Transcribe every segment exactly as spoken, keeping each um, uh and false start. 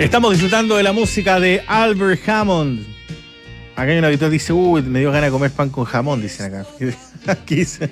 Estamos disfrutando de la música de Albert Hammond. Acá hay un auditor que dice, uy, me dio ganas de comer pan con jamón, dicen acá. Aquí dice.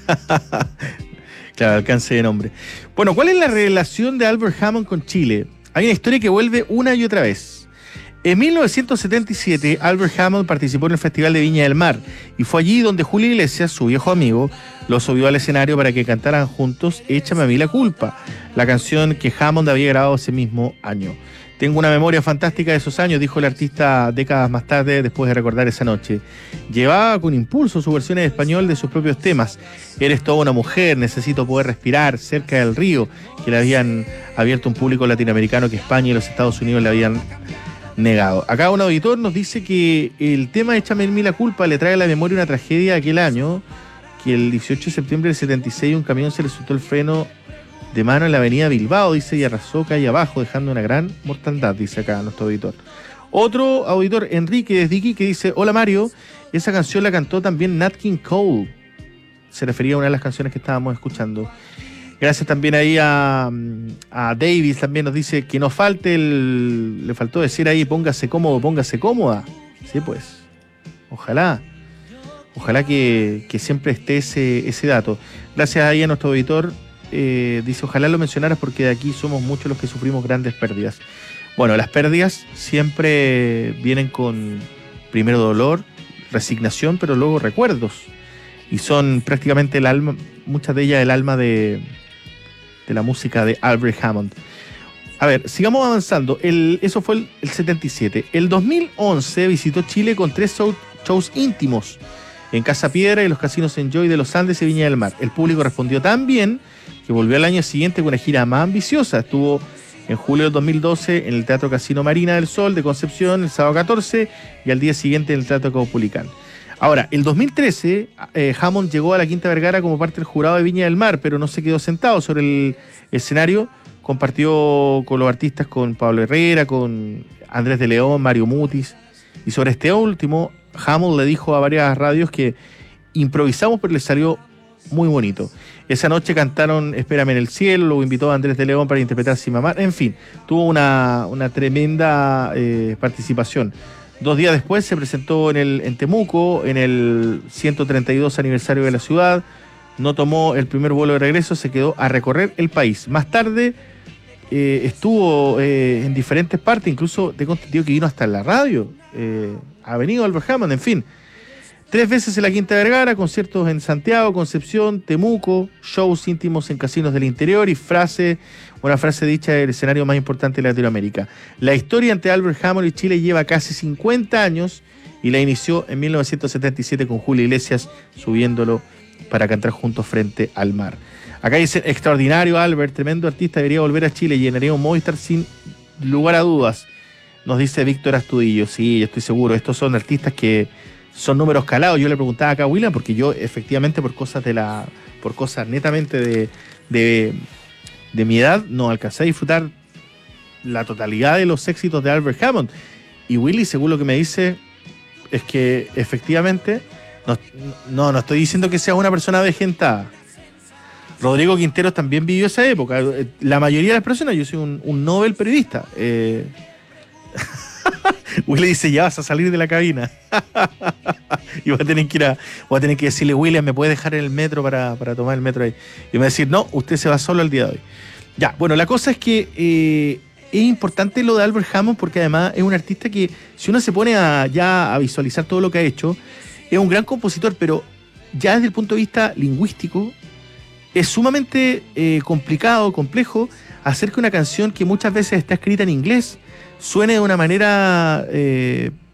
Claro, alcance de nombre. Bueno, ¿cuál es la relación de Albert Hammond con Chile? Hay una historia que vuelve una y otra vez. En mil novecientos setenta y siete, Albert Hammond participó en el Festival de Viña del Mar y fue allí donde Julio Iglesias, su viejo amigo, lo subió al escenario para que cantaran juntos Échame a mí la culpa, la canción que Hammond había grabado ese mismo año. Tengo una memoria fantástica de esos años, dijo el artista décadas más tarde, después de recordar esa noche. Llevaba con impulso su versión en español de sus propios temas. Eres toda una mujer, necesito poder respirar, cerca del río, que le habían abierto un público latinoamericano que España y los Estados Unidos le habían negado. Acá un auditor nos dice que el tema Échame a mí la culpa le trae a la memoria una tragedia de aquel año, que el dieciocho de septiembre del setenta y seis un camión se le soltó el freno de mano en la avenida Bilbao, dice, y arrasó calle abajo, dejando una gran mortandad, dice acá nuestro auditor. Otro auditor, Enrique desde Iquique, dice, hola Mario, esa canción la cantó también Nat King Cole. Se refería a una de las canciones que estábamos escuchando. Gracias también ahí a, a Davis, también nos dice que no falte el... Le faltó decir ahí, póngase cómodo, póngase cómoda. Sí, pues. Ojalá. Ojalá que, que siempre esté ese, ese dato. Gracias ahí a nuestro auditor. Eh, dice, ojalá lo mencionaras porque de aquí somos muchos los que sufrimos grandes pérdidas. Bueno, las pérdidas siempre vienen con primero dolor, resignación, pero luego recuerdos. Y son prácticamente el alma, muchas de ellas el alma de... de la música de Albert Hammond. A ver, sigamos avanzando. El, eso fue el, el setenta y siete. El dos mil once visitó Chile con tres show, shows íntimos en Casa Piedra y los casinos Enjoy de los Andes y Viña del Mar. El público respondió tan bien que volvió al año siguiente con una gira más ambiciosa. Estuvo en julio del dos mil doce en el Teatro Casino Marina del Sol de Concepción, el sábado catorce, y al día siguiente en el Teatro Caupolicán. Ahora, el dos mil trece, eh, Hammond llegó a la Quinta Vergara como parte del jurado de Viña del Mar, pero no se quedó sentado sobre el escenario. Compartió con los artistas, con Pablo Herrera, con Andrés de León, Mario Mutis. Y sobre este último, Hammond le dijo a varias radios que improvisamos, pero le salió muy bonito. Esa noche cantaron Espérame en el cielo, luego invitó a Andrés de León para interpretar Sin Mamar. En fin, tuvo una, una tremenda eh, participación. Dos días después se presentó en, el, en Temuco, en el ciento treinta y dos aniversario de la ciudad. No tomó el primer vuelo de regreso, se quedó a recorrer el país. Más tarde eh, estuvo eh, en diferentes partes, incluso tengo entendido que vino hasta en la radio. Eh, ha venido Albert Hammond, en fin. Tres veces en la Quinta Vergara, conciertos en Santiago, Concepción, Temuco, shows íntimos en casinos del interior y frase, una frase dicha del escenario más importante de Latinoamérica. La historia entre Albert Hammond y Chile lleva casi cincuenta años y la inició en mil novecientos setenta y siete con Julio Iglesias subiéndolo para cantar juntos frente al mar. Acá dice, extraordinario Albert, tremendo artista, debería volver a Chile, llenaría un Movistar sin lugar a dudas, nos dice Víctor Astudillo. Sí, yo estoy seguro, estos son artistas que son números calados. Yo le preguntaba acá a William, porque yo efectivamente por cosas de la, por cosas netamente de, de, de mi edad, no alcancé a disfrutar la totalidad de los éxitos de Albert Hammond. Y Willy, según lo que me dice, es que efectivamente, no, no, no estoy diciendo que sea una persona avejentada. Rodrigo Quinteros también vivió esa época. La mayoría de las personas, yo soy un, un Nobel periodista. Eh, Willy dice, ya vas a salir de la cabina. Y voy a tener que ir a, voy a tener que decirle, William, ¿me puede dejar en el metro para, para tomar el metro ahí? Y me va a decir, no, usted se va solo el día de hoy. Ya, bueno, la cosa es que eh, es importante lo de Albert Hammond porque además es un artista que, si uno se pone a, ya a visualizar todo lo que ha hecho, es un gran compositor, pero ya desde el punto de vista lingüístico es sumamente eh, complicado, complejo, hacer que una canción que muchas veces está escrita en inglés suene de una manera eh,